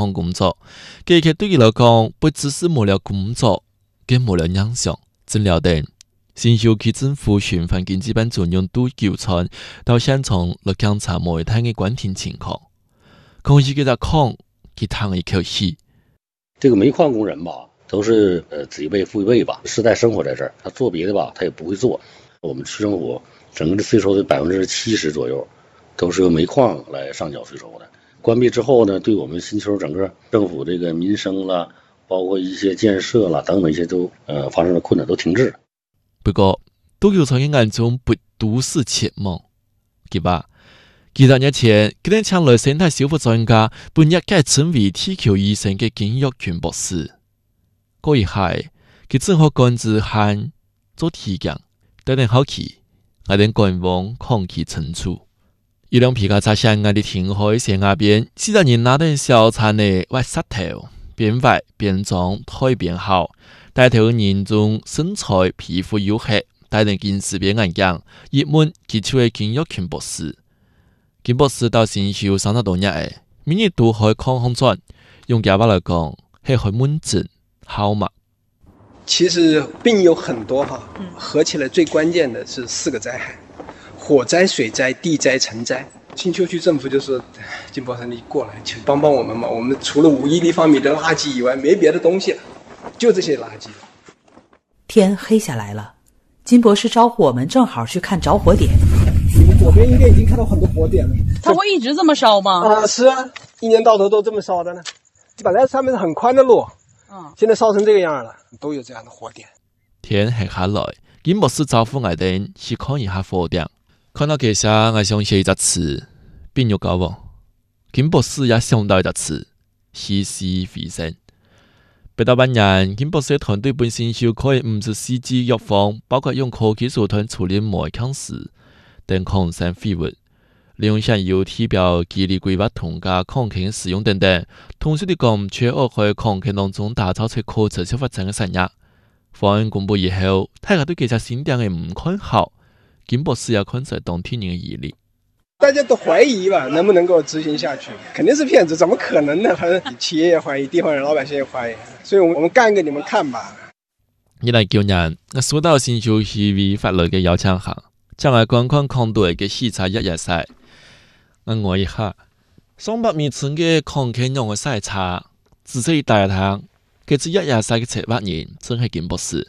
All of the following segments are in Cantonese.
项工作，其實對佢來講，不只是冇了工作，更冇了影響。真了定，新修區政府循環經濟辦專用杜九川到現場來檢查煤炭嘅管停情況，空氣給他抗，給嘆一口氣。 這個煤礦工人吧，都是子一輩父一輩吧，世代生活在這兒，他做別的吧，他也不會做。我們區政府整個的稅收的70%左右，都是由煤礦來上繳稅收的。關閉之後呢，對我們新丘整個政府這個民生啦，包括一些建設啦等等一些都發生了困難，都停滯。 不過，杜九川嘅眼中不都是奢望，佢話幾多年前，佢哋請來生態修復專家，半日改稱為地球醫生嘅金玉群博士。嗰一下，佢正好趕住喊做提綱，等陣好奇，我哋官網空氣清楚。一輛皮卡車上我哋停開斜岸邊，4個人拿定小餐嘅挖石頭，邊挖邊裝台邊好。帶頭嘅人中身材皮膚黝黑，戴定近視邊眼鏡，一問佢就係金玉群博士。金博士到新修30多年誒，每日都開抗洪轉，用家話來講係開門診好嘛？ 其實病有很多哈，合起來最關鍵的是4個災害：火災、水災、地災、塵災。新丘區政府就說：金博士，你過來，請幫幫我們嘛！我們除了5億立方米的垃圾以外，沒別的東西了，就這些垃圾。 天黑下來了，金博士招呼我們正好去看着火點。 你們左邊應該已經看到很多火點了。 它會一直這麼燒嗎？ 是啊，一年到頭都這麼燒的呢。本來上面是很寬的路，現在燒成這個樣了，都有這樣的火點。 天黑下來，金博士招呼我哋去看一下火點。看到這些，我想起一個詞，變肉糕喎。金博士也想到一個詞，稀釋回升。不到半年，金博士團隊本身就可以54支藥方，包括用科技手段處理煤礦石等礦山廢物，利用現有地表基地規劃同價礦坑使用等等。同時地講，全澳喺礦坑當中打造出可持續發展嘅產業。方案公布以後，大家對這家新店嘅唔看好。金博士也看在當地人嘅眼裏， 大家都懷疑吧，能不能夠執行下去？肯定是騙子，怎麼可能呢？反正企業也懷疑，地方人老百姓也懷疑，所以我們幹給你們看吧。 一來叫人，我收到新修區委發來嘅邀請函，將來觀看礦隊嘅視察日曬。我摸一下，200米寸嘅礦坑用嘅曬茶，仔細一大趟，佢只日曬嘅策劃人真係金博士。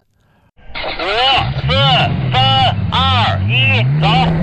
5、4、3、2、1，走！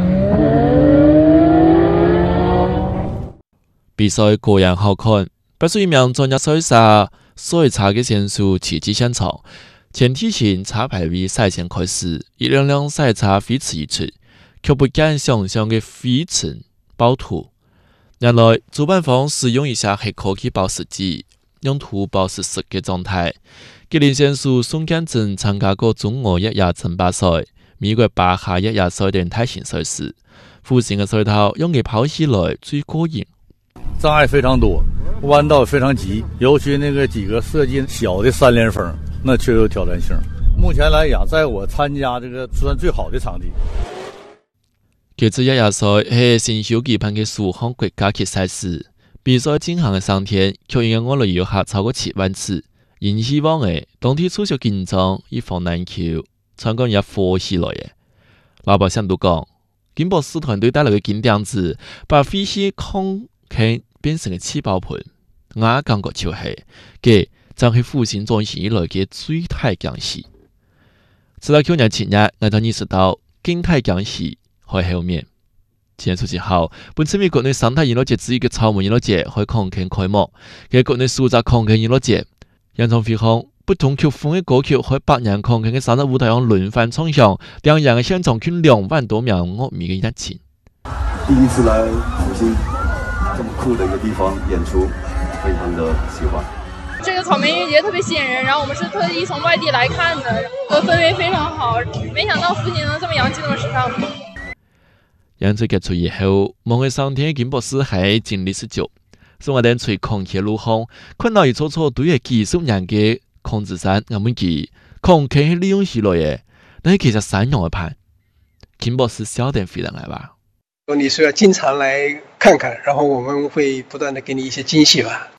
比賽果然好看，81名專業賽事賽車嘅選手齊聚現場，前提前彩排為賽前開始，一輛輛賽車飛馳而出，卻不敢想象嘅飛塵暴土。原來主辦方使用一下黑科技保濕劑，用土保濕實嘅狀態。吉林選手宋建真參加過中俄越野爭霸賽、美國巴哈越野賽等大型賽事，複線嘅賽道用嘅跑起來最過癮。 障礙非常多，彎道非常急，尤其那個幾個設計小的3連峰，那確有挑戰性。目前來講，在我參加這個算最好的場地。 這次越野賽係新修舉辦嘅首項國家級賽事，比賽進行嘅3天，卻因為我旅遊客超過7萬次。因希望嘅當天處處緊張，以防難求，參觀也火起來嘅。老百姓都講，金博士團隊帶來嘅金點子，把廢棄礦坑變成嘅氣爆盆，我感覺就係，佢將係復興轉型以來嘅最大驚喜。直到去年7月，我才意識到更大驚喜喺後面。前數日後，本次美國內生態娛樂節之一嘅草莓娛樂節喺礦坑開幕，嘅國內數集礦坑娛樂節。現場飛行不同曲風嘅歌曲喺百人礦坑嘅3個舞台上輪番唱響，兩人嘅現場均2萬多名樂迷嘅熱情。 第一次來復興這麼酷的一個地方演出，非常的喜歡。 這個草莓音樂節特別吸引人，然後我們是特意從外地來看的，氛圍非常好，沒想到復興能這麼洋氣，這麼時尚。 演出結束以後，望去上天金博士係經歷19。所以我哋隨礦坑路行，看到一座座堆嘅幾十年嘅礦子山，我們記礦坑係利用起來嘅，但係其實山用嘅盤，金博士笑得非常來吧。 你是要經常來看看，然後我們會不斷的給你一些驚喜吧。